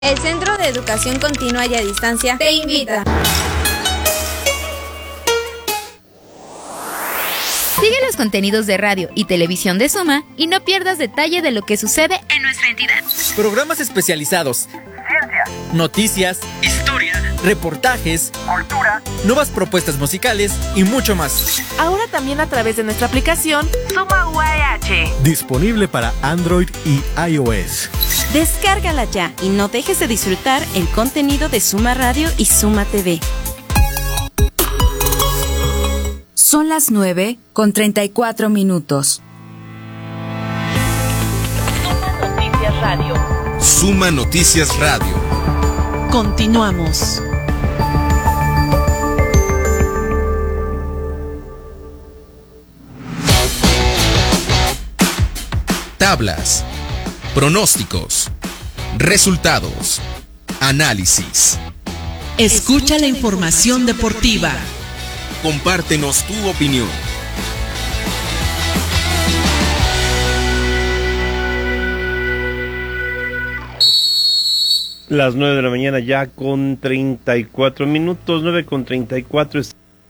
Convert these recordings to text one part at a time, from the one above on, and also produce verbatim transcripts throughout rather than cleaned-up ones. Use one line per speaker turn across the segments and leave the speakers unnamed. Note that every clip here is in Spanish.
El Centro de Educación Continua y a Distancia te invita.
Sigue los contenidos de radio y televisión de Suma y no pierdas detalle de lo que sucede en nuestra entidad.
Programas especializados, ciencia, noticias, historia, reportajes, cultura, nuevas propuestas musicales y mucho más.
Ahora también a través de nuestra aplicación Suma U A H.
Disponible para Android y iOS.
Descárgala ya y no dejes de disfrutar el contenido de Suma Radio y Suma T V.
Son las nueve con treinta y cuatro minutos.
Suma Noticias Radio.
Suma Noticias Radio.
Continuamos.
Tablas, pronósticos, resultados, análisis.
Escucha la información deportiva.
Compártenos tu opinión.
Las nueve de la mañana ya con treinta y cuatro minutos, nueve con treinta y cuatro.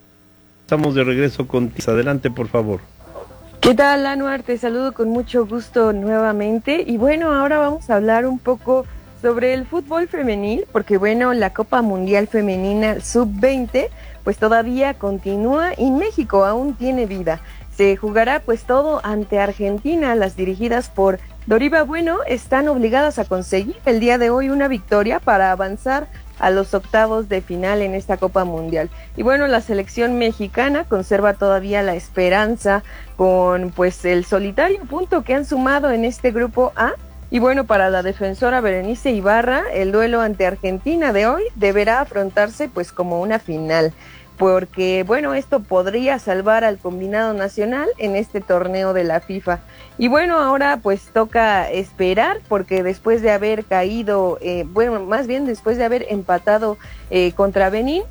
Estamos de regreso contigo. Adelante, por favor.
¿Qué tal, Anuar? Te saludo con mucho gusto nuevamente. Y bueno, ahora vamos a hablar un poco sobre el fútbol femenil, porque bueno, la Copa Mundial Femenina sub veinte pues todavía continúa y México aún tiene vida. Se jugará pues todo ante Argentina. Las dirigidas por Doriva Bueno están obligadas a conseguir el día de hoy una victoria para avanzar a los octavos de final en esta Copa Mundial. Y bueno, la selección mexicana conserva todavía la esperanza con pues el solitario punto que han sumado en este grupo A. Y bueno, para la defensora Berenice Ibarra, el duelo ante Argentina de hoy deberá afrontarse pues como una final, porque bueno, esto podría salvar al combinado nacional en este torneo de la FIFA. Y bueno, ahora pues toca esperar, porque después de haber caído, eh, bueno, más bien después de haber empatado eh, contra Benín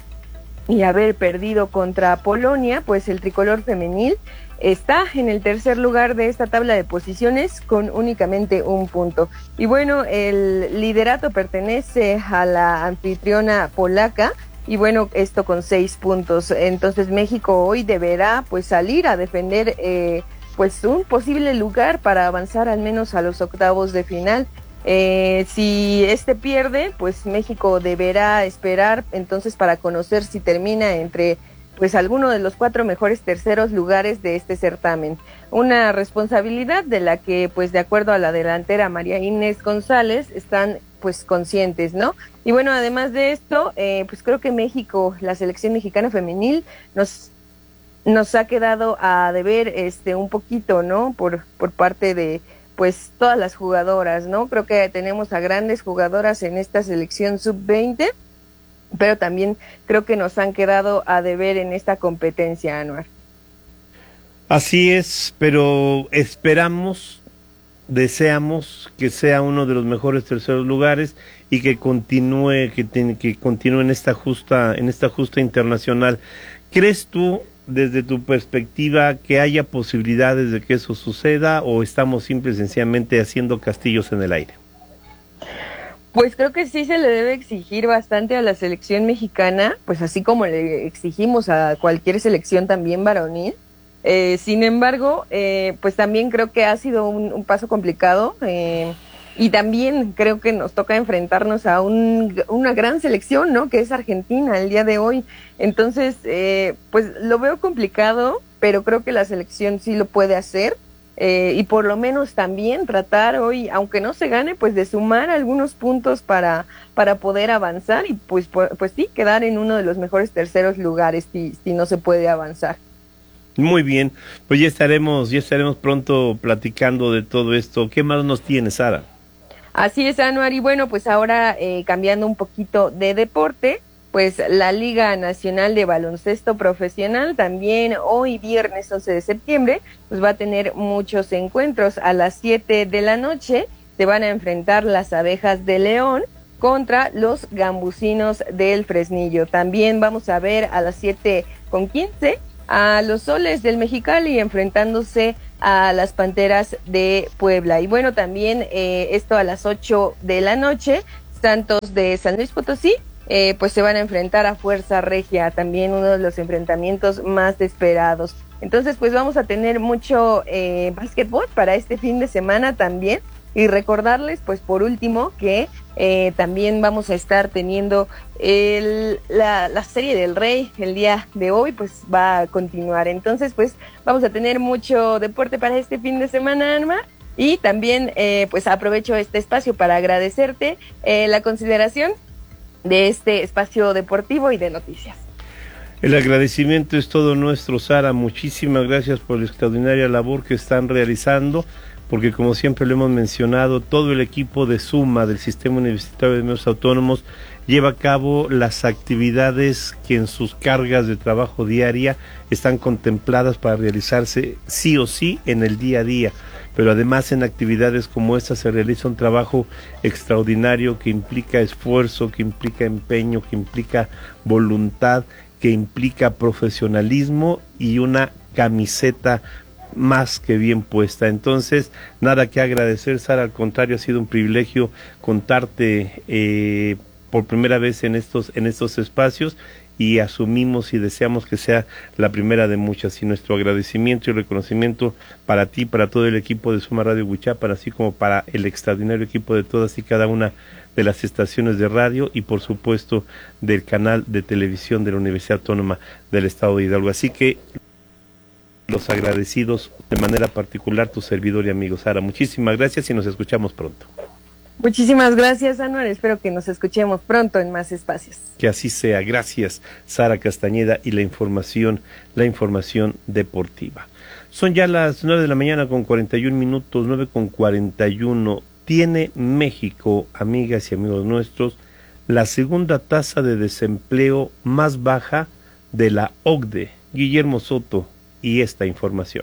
y haber perdido contra Polonia, pues el tricolor femenil está en el tercer lugar de esta tabla de posiciones con únicamente un punto. Y bueno, el liderato pertenece a la anfitriona polaca, y bueno, esto con seis puntos. Entonces México hoy deberá pues salir a defender eh, pues un posible lugar para avanzar al menos a los octavos de final. Eh, si este pierde, pues México deberá esperar entonces para conocer si termina entre pues alguno de los cuatro mejores terceros lugares de este certamen. Una responsabilidad de la que, pues de acuerdo a la delantera María Inés González, están pues conscientes, ¿no? Y bueno, además de esto, eh, pues creo que México, la selección mexicana femenil, nos nos ha quedado a deber este un poquito, ¿no? Por por parte de pues todas las jugadoras, ¿no? Creo que tenemos a grandes jugadoras en esta selección sub veinte, pero también creo que nos han quedado a deber en esta competencia, Anuar.
Así es, pero esperamos, deseamos que sea uno de los mejores terceros lugares y que continúe, que, ten, que continúe en esta justa, en esta justa internacional. ¿Crees tú, desde tu perspectiva, que haya posibilidades de que eso suceda, o estamos simple y sencillamente haciendo castillos en el aire?
Pues creo que sí se le debe exigir bastante a la selección mexicana, pues así como le exigimos a cualquier selección también varonil. Eh, sin embargo, eh, pues también creo que ha sido un, un paso complicado, eh, y también creo que nos toca enfrentarnos a un, una gran selección, ¿no? Que es Argentina el día de hoy. Entonces, eh, pues lo veo complicado, pero creo que la selección sí lo puede hacer. Eh, y por lo menos también tratar hoy, aunque no se gane, pues de sumar algunos puntos para para poder avanzar y pues pues, pues sí, quedar en uno de los mejores terceros lugares si, si no se puede avanzar.
Muy bien, pues ya estaremos, ya estaremos pronto platicando de todo esto. ¿Qué más nos tienes, Sara?
Así es, Anuar, y bueno, pues ahora eh, cambiando un poquito de deporte, pues la Liga Nacional de Baloncesto Profesional también hoy viernes once de septiembre pues va a tener muchos encuentros. A las siete de la noche se van a enfrentar las Abejas de León contra los Gambusinos del Fresnillo. También vamos a ver a las siete con quince a los Soles del Mexicali enfrentándose a las Panteras de Puebla. Y bueno, también eh, esto a las ocho de la noche Santos de San Luis Potosí, eh, pues se van a enfrentar a Fuerza Regia, también uno de los enfrentamientos más esperados. Entonces, pues vamos a tener mucho eh, básquetbol para este fin de semana también. Y recordarles, pues por último, que eh, también vamos a estar teniendo el, la, la Serie del Rey el día de hoy, pues va a continuar. Entonces, pues vamos a tener mucho deporte para este fin de semana, Anma. Y también, eh, pues aprovecho este espacio para agradecerte eh, la consideración de este espacio deportivo y de noticias.
El agradecimiento es todo nuestro, Sara. Muchísimas gracias por la extraordinaria labor que están realizando, porque como siempre lo hemos mencionado, todo el equipo de SUMA, del Sistema Universitario de Medios Autónomos, lleva a cabo las actividades que en sus cargas de trabajo diaria están contempladas para realizarse sí o sí en el día a día. Pero además en actividades como esta se realiza un trabajo extraordinario que implica esfuerzo, que implica empeño, que implica voluntad, que implica profesionalismo y una camiseta más que bien puesta. Entonces, nada que agradecer, Sara, al contrario, ha sido un privilegio contarte eh, por primera vez en estos, en estos espacios, y asumimos y deseamos que sea la primera de muchas, y nuestro agradecimiento y reconocimiento para ti, para todo el equipo de Suma Radio Huichapan, así como para el extraordinario equipo de todas y cada una de las estaciones de radio y por supuesto del canal de televisión de la Universidad Autónoma del Estado de Hidalgo. Así que los agradecidos de manera particular, tu servidor y amigo Sara. Muchísimas gracias y nos escuchamos pronto.
Muchísimas gracias, Anuar. Espero que nos escuchemos pronto en más espacios.
Que así sea. Gracias, Sara Castañeda, y la información, la información deportiva. Son ya las nueve de la mañana con cuarenta y un minutos, nueve con cuarenta y uno. Tiene México, amigas y amigos nuestros, la segunda tasa de desempleo más baja de la O C D E. Guillermo Soto y esta información.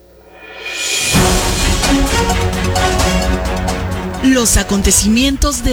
Los acontecimientos de